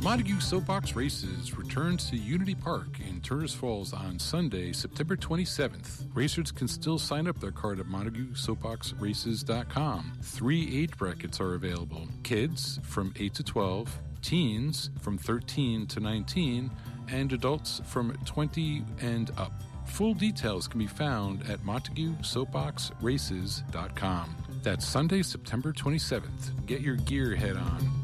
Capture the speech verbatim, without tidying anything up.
Montague Soapbox Races returns to Unity Park in Turner's Falls on Sunday, September twenty-seventh. Racers can still sign up their card at montague soapbox races dot com. Three age brackets are available. Kids from eight to twelve, teens from thirteen to nineteen, and adults from twenty and up. Full details can be found at montague soapbox races dot com. That's Sunday, September twenty-seventh. Get your gear head on.